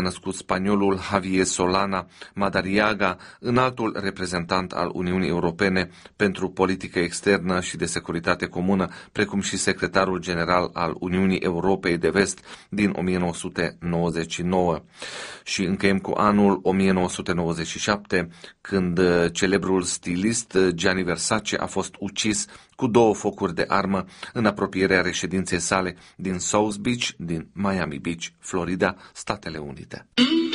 născut spaniolul Javier Solana Madariaga, înaltul reprezentant al Uniunii Europene pentru politică externă și de securitate comună, precum și secretarul general al Uniunii Europei de Vest din 1999. Și încheiem cu anul 1997, când celebrul stilist Gianni Versace a fost ucis cu 2 focuri de armă în apropierea reședinței sale din South Beach, din Miami Beach, Florida, Statele Unite.